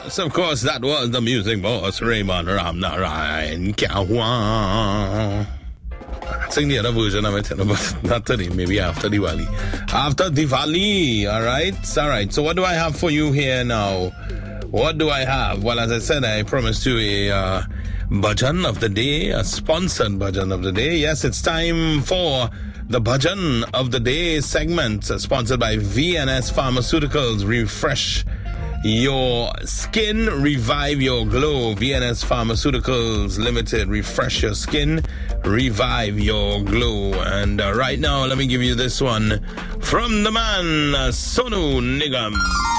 Yes, of course, that was the music boss, Raymond Ramnarayan Kawan. Sing the other version of it, but not today, maybe after Diwali. After Diwali, all right? All right, so what do I have for you here now? What do I have? Well, as I said, I promised you a bhajan of the day, a sponsored bhajan of the day. Yes, it's time for the Bhajan of the Day segment, sponsored by VNS Pharmaceuticals. Refresh your skin, revive your glow. VNS Pharmaceuticals Limited. Refresh your skin, revive your glow. And right now, let me give you this one from the man, Sonu Nigam.